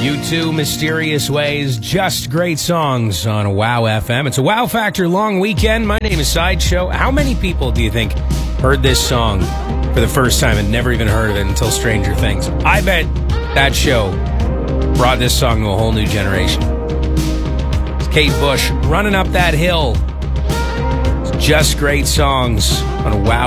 U2, Mysterious Ways, just great songs on WOW FM. It's a Wow Factor long weekend. My name is Sideshow. How many people do you think heard this song for the first time and never even heard of it until Stranger Things? I bet that show brought this song to a whole new generation. It's Kate Bush, Running Up That Hill. It's just great songs on WOW